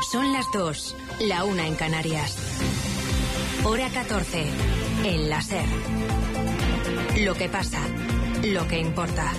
Son las 2, la 1 en Canarias. Hora 14, en la SER. Lo que pasa, lo que importa.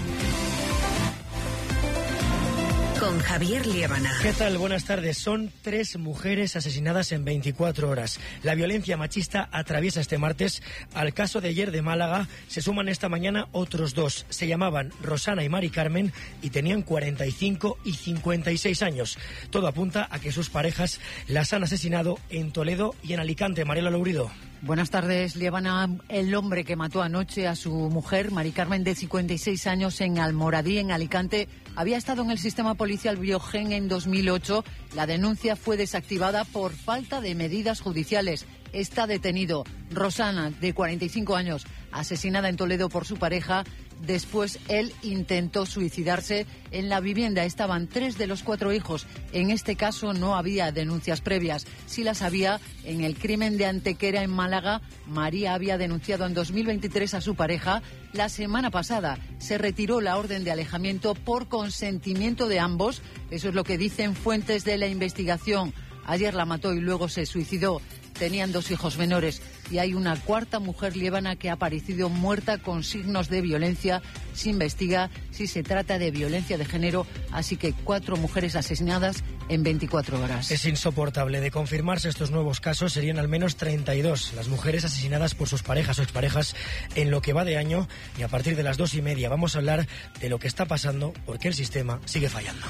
Con Javier Liébana. ¿Qué tal? Buenas tardes. Son 3 mujeres asesinadas en 24 horas. La violencia machista atraviesa este martes. Al caso de ayer de Málaga se suman esta mañana otros 2. Se llamaban Rosana y Mari Carmen y tenían 45 y 56 años. Todo apunta a que sus parejas las han asesinado en Toledo y en Alicante. Mariela Lourido. Buenas tardes, Liébana. El hombre que mató anoche a su mujer, Mari Carmen, de 56 años, en Almoradí, en Alicante, había estado en el sistema policial Biogen en 2008. La denuncia fue desactivada por falta de medidas judiciales. Está detenido. Rosana, de 45 años, asesinada en Toledo por su pareja. Después él intentó suicidarse en la vivienda. Estaban 3 de los 4 hijos. En este caso no había denuncias previas. Sí las había en el crimen de Antequera, en Málaga. María había denunciado en 2023 a su pareja. La semana pasada se retiró la orden de alejamiento por consentimiento de ambos. Eso es lo que dicen fuentes de la investigación. Ayer la mató y luego se suicidó. Tenían 2 hijos menores y hay una 4ª mujer, Liébana, que ha aparecido muerta con signos de violencia. Se investiga si se trata de violencia de género, así que 4 mujeres asesinadas en 24 horas. Es insoportable. De confirmarse estos nuevos casos, serían al menos 32 las mujeres asesinadas por sus parejas o exparejas en lo que va de año, y a partir de las 2:30 vamos a hablar de lo que está pasando, porque el sistema sigue fallando.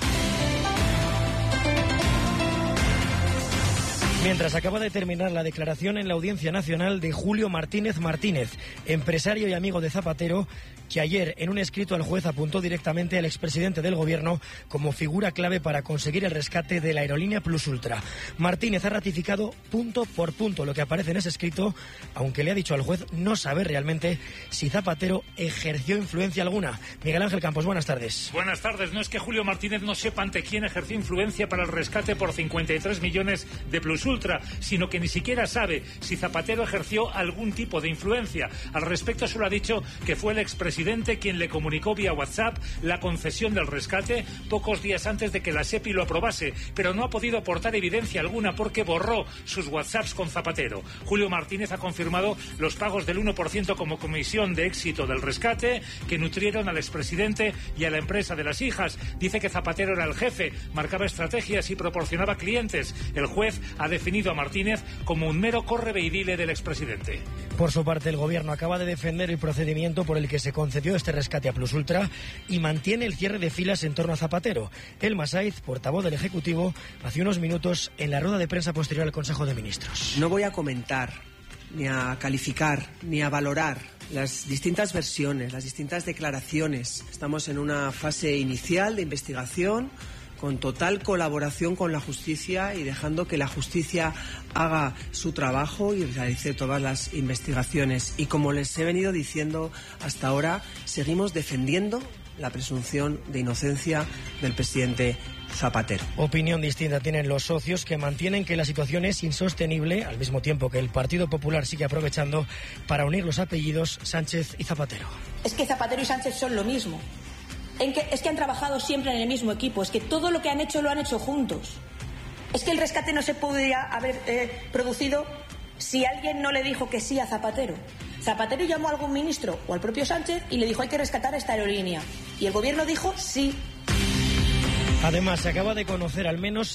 Mientras acaba de terminar la declaración en la Audiencia Nacional de Julio Martínez Martínez, empresario y amigo de Zapatero, que ayer en un escrito al juez apuntó directamente al expresidente del gobierno como figura clave para conseguir el rescate de la aerolínea Plus Ultra. Martínez ha ratificado punto por punto lo que aparece en ese escrito, aunque le ha dicho al juez no saber realmente si Zapatero ejerció influencia alguna. Miguel Ángel Campos, buenas tardes. Buenas tardes. No es que Julio Martínez no sepa ante quién ejerció influencia para el rescate por 53 millones de Plus Ultra, sino que ni siquiera sabe si Zapatero ejerció algún tipo de influencia. Al respecto solo ha dicho que fue el expresidente quien le comunicó vía WhatsApp la concesión del rescate pocos días antes de que la SEPI lo aprobase, pero no ha podido aportar evidencia alguna porque borró sus WhatsApps con Zapatero. Julio Martínez ha confirmado los pagos del 1% como comisión de éxito del rescate que nutrieron al expresidente y a la empresa de las hijas. Dice que Zapatero era el jefe, marcaba estrategias y proporcionaba clientes. El juez ha definido a Martínez como un mero correveidile del expresidente. Por su parte, el gobierno acaba de defender el procedimiento por el que se concedió este rescate a Plus Ultra y mantiene el cierre de filas en torno a Zapatero. Elma Saiz, portavoz del Ejecutivo, hace unos minutos en la rueda de prensa posterior al Consejo de Ministros. No voy a comentar, ni a calificar, ni a valorar las distintas versiones, las distintas declaraciones. Estamos en una fase inicial de investigación, con total colaboración con la justicia y dejando que la justicia haga su trabajo y realice todas las investigaciones. Y como les he venido diciendo hasta ahora, seguimos defendiendo la presunción de inocencia del presidente Zapatero. Opinión distinta tienen los socios, que mantienen que la situación es insostenible, al mismo tiempo que el Partido Popular sigue aprovechando para unir los apellidos Sánchez y Zapatero. Es que Zapatero y Sánchez son lo mismo. Es que han trabajado siempre en el mismo equipo, es que todo lo que han hecho lo han hecho juntos. Es que el rescate no se podría haber producido si alguien no le dijo que sí a Zapatero. Zapatero llamó a algún ministro o al propio Sánchez y le dijo hay que rescatar esta aerolínea. Y el gobierno dijo sí. Además, se acaba de conocer al menos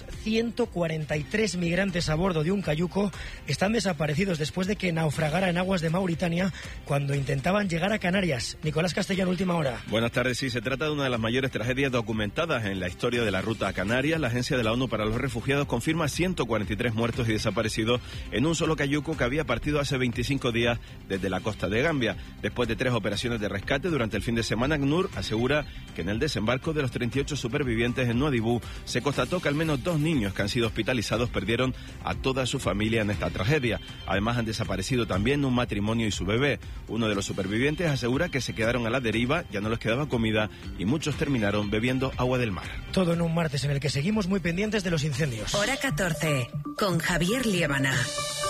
143 migrantes a bordo de un cayuco están desaparecidos después de que naufragara en aguas de Mauritania cuando intentaban llegar a Canarias. Nicolás Castellano, última hora. Buenas tardes. Sí, se trata de una de las mayores tragedias documentadas en la historia de la ruta a Canarias. La Agencia de la ONU para los Refugiados confirma 143 muertos y desaparecidos en un solo cayuco que había partido hace 25 días desde la costa de Gambia. Después de 3 operaciones de rescate durante el fin de semana, ACNUR asegura que en el desembarco de los 38 supervivientes en Nuadhibou se constató que al menos 2 niños que han sido hospitalizados perdieron a toda su familia en esta tragedia. Además, han desaparecido también un matrimonio y su bebé. Uno de los supervivientes asegura que se quedaron a la deriva, ya no les quedaba comida y muchos terminaron bebiendo agua del mar. Todo en un martes en el que seguimos muy pendientes de los incendios. Hora 14, con Javier Liébana.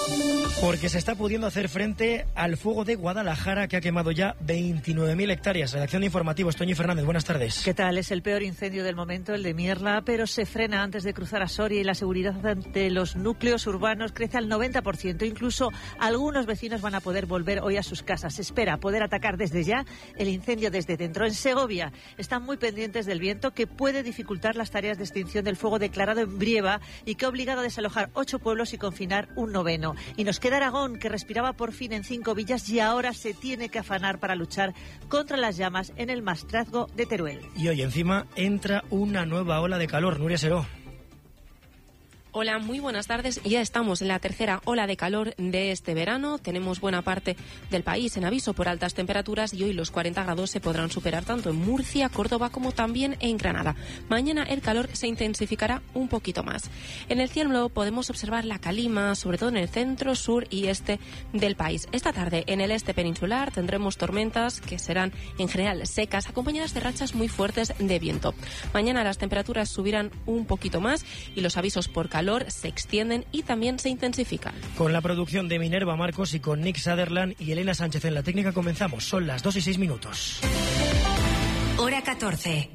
Porque se está pudiendo hacer frente al fuego de Guadalajara, que ha quemado ya 29.000 hectáreas. Redacción de Informativos, Toñi Fernández, buenas tardes. ¿Qué tal? Es el peor incendio del momento, el de Mierla, pero se frena antes de cruzar a Soria y la seguridad ante los núcleos urbanos crece al 90%. Incluso algunos vecinos van a poder volver hoy a sus casas. Se espera poder atacar desde ya el incendio desde dentro. En Segovia están muy pendientes del viento, que puede dificultar las tareas de extinción del fuego declarado en Brieva y que ha obligado a desalojar 8 pueblos y confinar un 9º. Y nos queda Aragón, que respiraba por fin en 5 villas y ahora se tiene que afanar para luchar contra las llamas en el Maestrazgo de Teruel. Y hoy encima entra una nueva ola de calor. Nuria Seró. Hola, muy buenas tardes. Ya estamos en la tercera ola de calor de este verano. Tenemos buena parte del país en aviso por altas temperaturas y hoy los 40 grados se podrán superar tanto en Murcia, Córdoba como también en Granada. Mañana el calor se intensificará un poquito más. En el cielo podemos observar la calima, sobre todo en el centro, sur y este del país. Esta tarde en el este peninsular tendremos tormentas que serán en general secas, acompañadas de rachas muy fuertes de viento. Mañana las temperaturas subirán un poquito más y los avisos por calor se extienden y también se intensifican. Con la producción de Minerva Marcos y con Nick Sutherland y Elena Sánchez en la técnica comenzamos. Son las 2:06. Hora 14.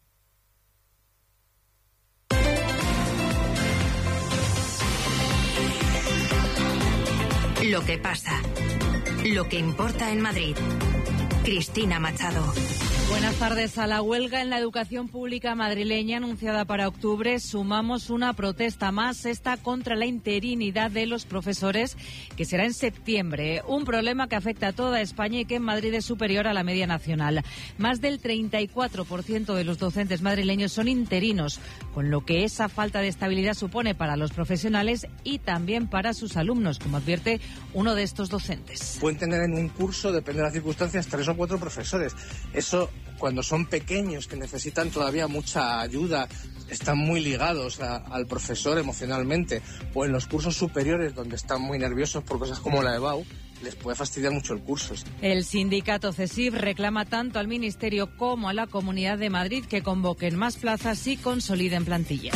Lo que pasa. Lo que importa en Madrid. Cristina Machado. Buenas tardes. A la huelga en la educación pública madrileña anunciada para octubre sumamos una protesta más, esta contra la interinidad de los profesores, que será en septiembre. Un problema que afecta a toda España y que en Madrid es superior a la media nacional. Más del 34% de los docentes madrileños son interinos, con lo que esa falta de estabilidad supone para los profesionales y también para sus alumnos, como advierte uno de estos docentes. Pueden tener en un curso, depende de las circunstancias, 3 o 4 profesores. Eso, cuando son pequeños, que necesitan todavía mucha ayuda, están muy ligados al profesor emocionalmente, o en los cursos superiores, donde están muy nerviosos por cosas como la EBAU, les puede fastidiar mucho el curso. El sindicato CESIF reclama tanto al Ministerio como a la Comunidad de Madrid que convoquen más plazas y consoliden plantilla.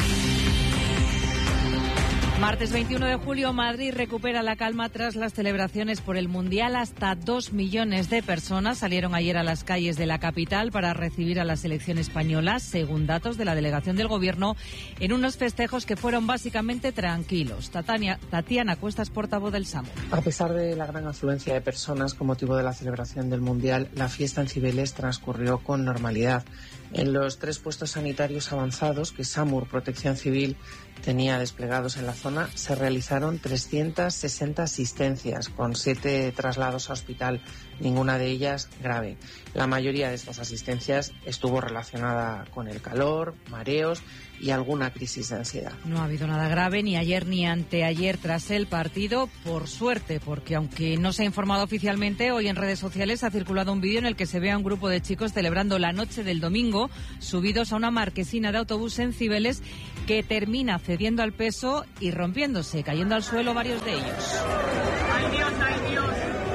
Martes 21 de julio, Madrid recupera la calma tras las celebraciones por el Mundial. Hasta 2 millones de personas salieron ayer a las calles de la capital para recibir a la selección española, según datos de la delegación del Gobierno, en unos festejos que fueron básicamente tranquilos. Tatiana Cuestas, portavoz del SAMUR. A pesar de la gran afluencia de personas con motivo de la celebración del Mundial, la fiesta en Cibeles transcurrió con normalidad. En los 3 puestos sanitarios avanzados que SAMUR Protección Civil tenía desplegados en la zona, se realizaron 360 asistencias, con 7 traslados a hospital, ninguna de ellas grave. La mayoría de estas asistencias estuvo relacionada con el calor, mareos y alguna crisis de ansiedad. No ha habido nada grave ni ayer ni anteayer tras el partido, por suerte, porque aunque no se ha informado oficialmente, hoy en redes sociales ha circulado un vídeo en el que se ve a un grupo de chicos celebrando la noche del domingo, subidos a una marquesina de autobús en Cibeles, que termina cediendo al peso y rompiéndose, cayendo al suelo varios de ellos. ¡Ay Dios, ay Dios!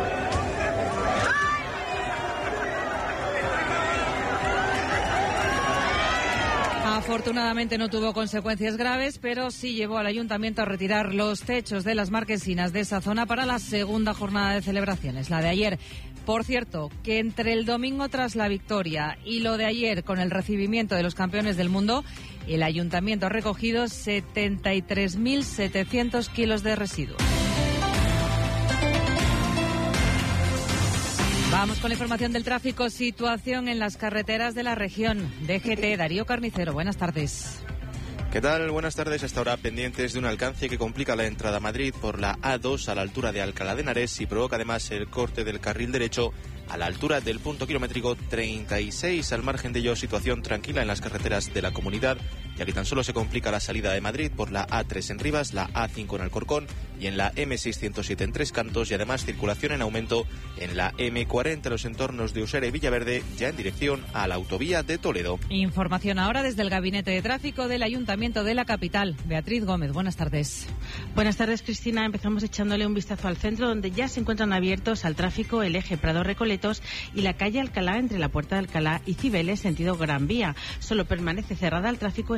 Afortunadamente no tuvo consecuencias graves, pero sí llevó al ayuntamiento a retirar los techos de las marquesinas de esa zona para la segunda jornada de celebraciones, la de ayer. Por cierto, que entre el domingo tras la victoria y lo de ayer con el recibimiento de los campeones del mundo, el ayuntamiento ha recogido 73.700 kilos de residuos. Vamos con la información del tráfico. Situación en las carreteras de la región. DGT, Darío Carnicero, buenas tardes. ¿Qué tal? Buenas tardes. Hasta ahora pendientes de un alcance que complica la entrada a Madrid por la A2 a la altura de Alcalá de Henares y provoca además el corte del carril derecho a la altura del punto kilométrico 36. Al margen de ello, situación tranquila en las carreteras de la comunidad, ya que tan solo se complica la salida de Madrid por la A3 en Rivas, la A5 en Alcorcón y en la M607 en Tres Cantos, y además circulación en aumento en la M40 en los entornos de Usera y Villaverde, ya en dirección a la autovía de Toledo. Información ahora desde el Gabinete de Tráfico del Ayuntamiento de la capital. Beatriz Gómez, buenas tardes. Buenas tardes, Cristina. Empezamos echándole un vistazo al centro, donde ya se encuentran abiertos al tráfico el eje Prado-Recoletos y la calle Alcalá entre la Puerta de Alcalá y Cibeles, sentido Gran Vía. Solo permanece cerrada al tráfico esta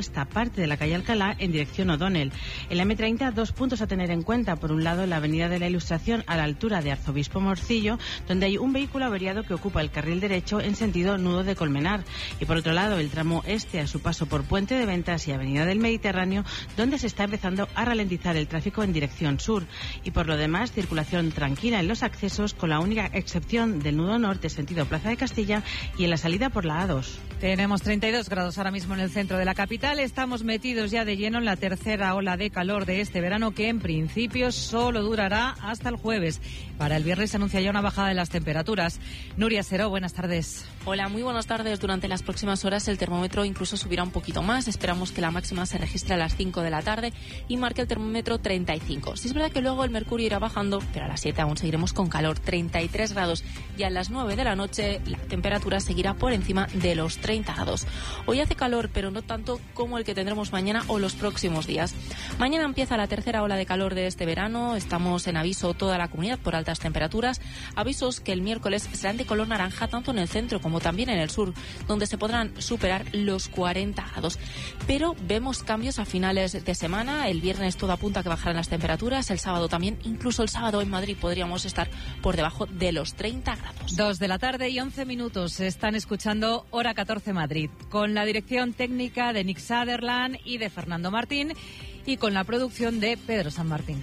hasta parte de la calle Alcalá en dirección O'Donnell. En la M30, 2 puntos a tener en cuenta. Por un lado, la avenida de la Ilustración a la altura de Arzobispo Morcillo, donde hay un vehículo averiado que ocupa el carril derecho en sentido Nudo de Colmenar. Y por otro lado, el tramo este a su paso por Puente de Ventas y Avenida del Mediterráneo, donde se está empezando a ralentizar el tráfico en dirección sur. Y por lo demás, circulación tranquila en los accesos, con la única excepción del nudo norte sentido Plaza de Castilla y en la salida por la A2. Tenemos 32 grados ahora mismo en el centro de la capital. Estamos metidos ya de lleno en la tercera ola de calor de este verano, que en principio solo durará hasta el jueves. Para el viernes se anuncia ya una bajada de las temperaturas. Nuria Seró, buenas tardes. Hola, muy buenas tardes. Durante las próximas horas el termómetro incluso subirá un poquito más. Esperamos que la máxima se registre a las 5 de la tarde y marque el termómetro 35. Sí es verdad que luego el mercurio irá bajando, pero a las 7 aún seguiremos con calor, 33 grados. Y a las 9 de la noche la temperatura seguirá por encima de los 30 grados. Hoy hace calor, pero no tanto como el que tendremos mañana o los próximos días. Mañana empieza la tercera ola de calor de este verano. Estamos en aviso toda la comunidad por altas temperaturas. Avisos que el miércoles serán de color naranja tanto en el centro como también en el sur, donde se podrán superar los 40 grados. Pero vemos cambios a finales de semana. El viernes todo apunta a que bajarán las temperaturas. El sábado también. Incluso el sábado en Madrid podríamos estar por debajo de los 30 grados. 2 de la tarde y 11 minutos. Están escuchando Hora 14 Madrid, con la dirección técnica de Nick Sutherland y de Fernando Martín, y con la producción de Pedro San Martín.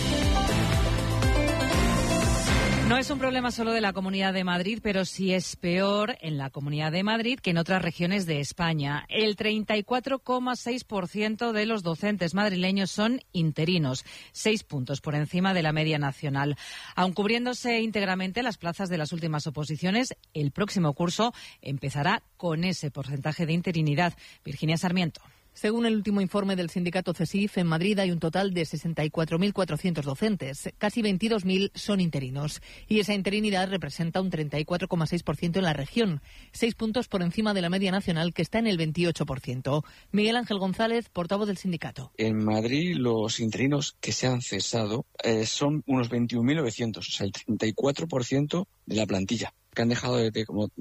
No es un problema solo de la Comunidad de Madrid, pero sí es peor en la Comunidad de Madrid que en otras regiones de España. El 34,6% de los docentes madrileños son interinos, 6 puntos por encima de la media nacional. Aun cubriéndose íntegramente las plazas de las últimas oposiciones, el próximo curso empezará con ese porcentaje de interinidad. Virginia Sarmiento. Según el último informe del sindicato CESIF, en Madrid hay un total de 64.400 docentes. Casi 22.000 son interinos. Y esa interinidad representa un 34,6% en la región, 6 puntos por encima de la media nacional, que está en el 28%. Miguel Ángel González, portavoz del sindicato. En Madrid los interinos que se han cesado son unos 21.900, o sea, el 34% de la plantilla, que han dejado de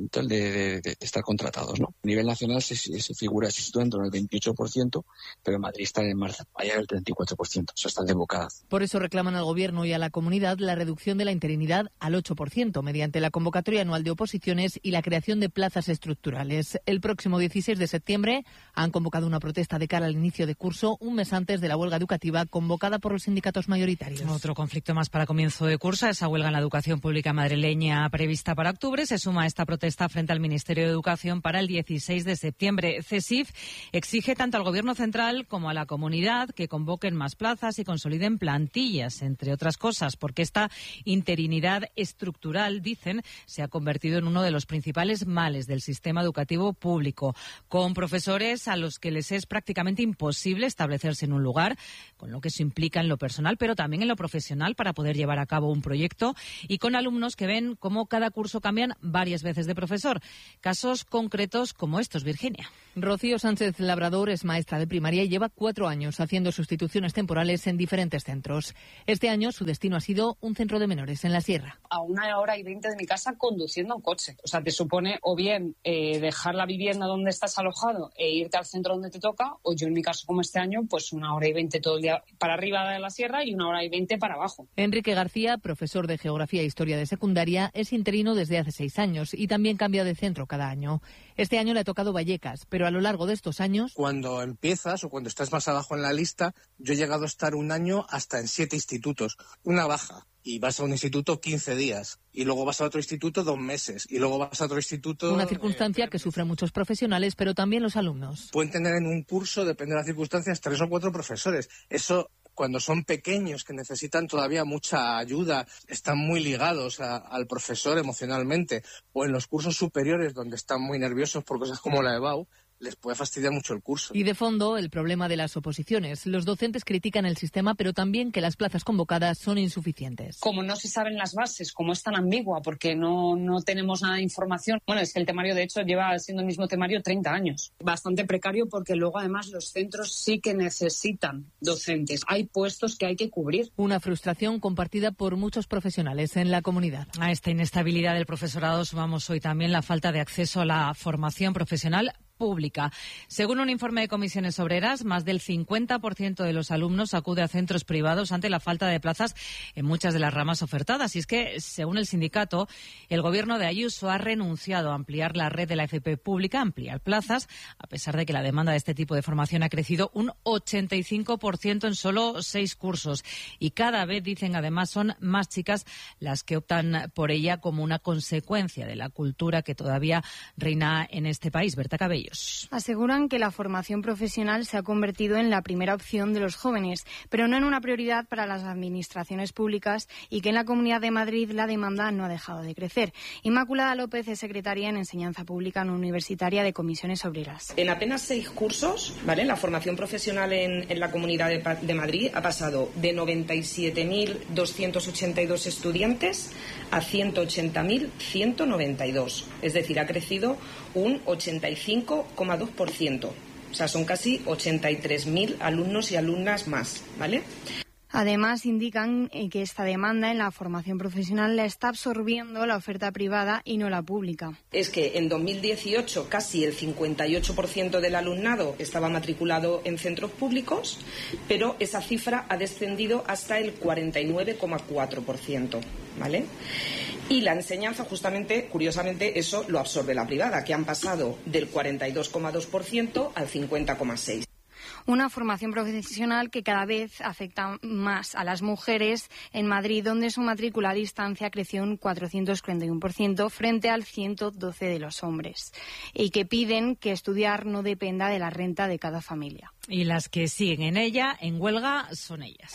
estar contratados, ¿no? A nivel nacional se figura, se sitúa en torno al 28%, pero en Madrid está en marzo, allá el 34%, o sea, están desbocadas. Por eso reclaman al Gobierno y a la comunidad la reducción de la interinidad al 8%, mediante la convocatoria anual de oposiciones y la creación de plazas estructurales. El próximo 16 de septiembre han convocado una protesta de cara al inicio de curso, un mes antes de la huelga educativa convocada por los sindicatos mayoritarios. Otro conflicto más para comienzo de curso, esa huelga en la educación pública madrileña prevista para octubre. Se suma a esta protesta frente al Ministerio de Educación para el 16 de septiembre. CESIF exige tanto al Gobierno central como a la comunidad que convoquen más plazas y consoliden plantillas, entre otras cosas, porque esta interinidad estructural, dicen, se ha convertido en uno de los principales males del sistema educativo público, con profesores a los que les es prácticamente imposible establecerse en un lugar, con lo que eso implica en lo personal, pero también en lo profesional para poder llevar a cabo un proyecto, y con alumnos que ven cómo cada curso cambian varias veces de profesor. Casos concretos como estos, Virginia. Rocío Sánchez Labrador es maestra de primaria y lleva 4 años haciendo sustituciones temporales en diferentes centros. Este año su destino ha sido un centro de menores en la Sierra. A 1 hora y 20 de mi casa conduciendo en coche. O sea, te supone o bien dejar la vivienda donde estás alojado e irte al centro donde te toca, o yo en mi caso como este año, pues 1 hora y 20 todo el día para arriba de la Sierra y 1 hora y 20 para abajo. Enrique García, profesor de Geografía e Historia de secundaria, es interino desde hace 6 años y también cambia de centro cada año. Este año le ha tocado Vallecas, pero a lo largo de estos años... Cuando empiezas o cuando estás más abajo en la lista, yo he llegado a estar 1 año hasta en 7 institutos, una baja. Y vas a un instituto 15 días, y luego vas a otro instituto 2 meses, y luego vas a otro instituto... Una circunstancia que sufren muchos profesionales, pero también los alumnos. Pueden tener en un curso, depende de las circunstancias, 3 o 4 profesores. Eso... Cuando son pequeños, que necesitan todavía mucha ayuda, están muy ligados al profesor emocionalmente, o en los cursos superiores, donde están muy nerviosos por cosas como la EBAU, les puede fastidiar mucho el curso. Y de fondo, el problema de las oposiciones. Los docentes critican el sistema, pero también que las plazas convocadas son insuficientes. Como no se saben las bases, como es tan ambigua, porque no tenemos nada de información. Bueno, es que el temario, de hecho, lleva siendo el mismo temario 30 años. Bastante precario, porque luego, además, los centros sí que necesitan docentes. Hay puestos que hay que cubrir. Una frustración compartida por muchos profesionales en la comunidad. A esta inestabilidad del profesorado sumamos hoy también la falta de acceso a la formación profesional pública. Según un informe de Comisiones Obreras, más del 50% de los alumnos acude a centros privados ante la falta de plazas en muchas de las ramas ofertadas. Y es que, según el sindicato, el gobierno de Ayuso ha renunciado a ampliar la red de la FP pública, ampliar plazas, a pesar de que la demanda de este tipo de formación ha crecido un 85% en solo 6 cursos. Y cada vez, dicen además, son más chicas las que optan por ella como una consecuencia de la cultura que todavía reina en este país. Berta Cabello. Aseguran que la formación profesional se ha convertido en la primera opción de los jóvenes, pero no en una prioridad para las administraciones públicas, y que en la Comunidad de Madrid la demanda no ha dejado de crecer. Inmaculada López es secretaria en Enseñanza Pública Universitaria de Comisiones Obreras. En apenas 6 cursos, ¿vale?, la formación profesional en la Comunidad de Madrid ha pasado de 97.282 estudiantes a 180.192. Es decir, ha crecido un 85,2%. O sea, son casi 83.000 alumnos y alumnas más, ¿vale? Además, indican que esta demanda en la formación profesional la está absorbiendo la oferta privada y no la pública. Es que en 2018 casi el 58% del alumnado estaba matriculado en centros públicos, pero esa cifra ha descendido hasta el 49,4%, ¿vale? Y la enseñanza, justamente, curiosamente, eso lo absorbe la privada, que han pasado del 42,2% al 50,6%. Una formación profesional que cada vez afecta más a las mujeres en Madrid, donde su matrícula a distancia creció un 441% frente al 112% de los hombres, y que piden que estudiar no dependa de la renta de cada familia. Y las que siguen en ella, en huelga, son ellas.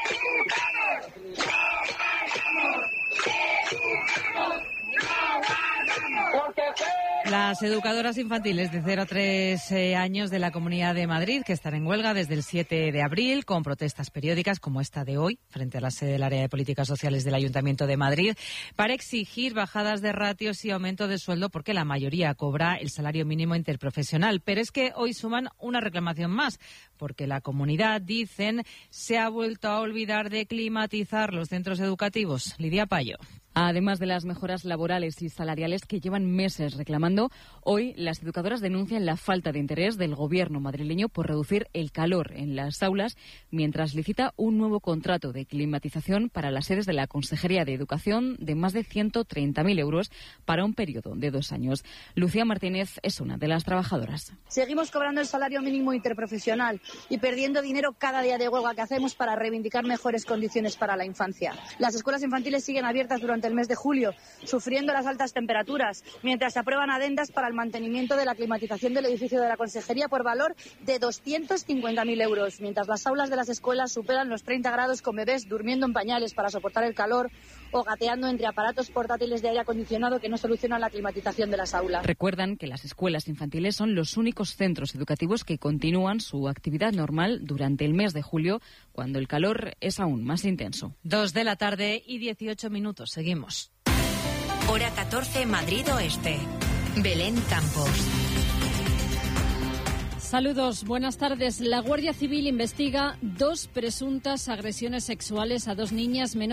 Las educadoras infantiles de 0 a 3 años de la Comunidad de Madrid, que están en huelga desde el 7 de abril, con protestas periódicas como esta de hoy, frente a la sede del Área de Políticas Sociales del Ayuntamiento de Madrid, para exigir bajadas de ratios y aumento de sueldo, porque la mayoría cobra el salario mínimo interprofesional. Pero es que hoy suman una reclamación más, porque la comunidad, dicen, se ha vuelto a olvidar de climatizar los centros educativos. Lidia Payo. Además de las mejoras laborales y salariales que llevan meses reclamando, hoy las educadoras denuncian la falta de interés del gobierno madrileño por reducir el calor en las aulas, mientras licita un nuevo contrato de climatización para las sedes de la Consejería de Educación de más de 130.000 euros para un periodo de 2 años. Lucía Martínez es una de las trabajadoras. Seguimos cobrando el salario mínimo interprofesional y perdiendo dinero cada día de huelga que hacemos para reivindicar mejores condiciones para la infancia. Las escuelas infantiles siguen abiertas durante el mes de julio, sufriendo las altas temperaturas, mientras se aprueban adendas para el mantenimiento de la climatización del edificio de la Consejería por valor de 250.000 euros, mientras las aulas de las escuelas superan los 30 grados con bebés durmiendo en pañales para soportar el calor o gateando entre aparatos portátiles de aire acondicionado que no solucionan la climatización de las aulas. Recuerdan que las escuelas infantiles son los únicos centros educativos que continúan su actividad normal durante el mes de julio, cuando el calor es aún más intenso. 2 de la tarde y 18 minutos. Seguimos. Hora 14, Madrid Oeste. Belén Campos. Saludos, buenas tardes. La Guardia Civil investiga 2 presuntas agresiones sexuales a 2 niñas menores